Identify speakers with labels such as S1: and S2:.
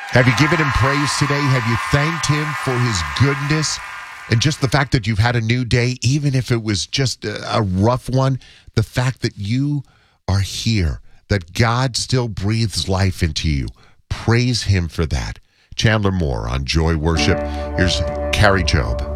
S1: Have you given him praise today? Have you thanked him for his goodness and just the fact that you've had a new day, even if it was just a rough one? The fact that you are here, that God still breathes life into you. Praise him for that. Chandler Moore on Joy Worship. Here's Carrie Job.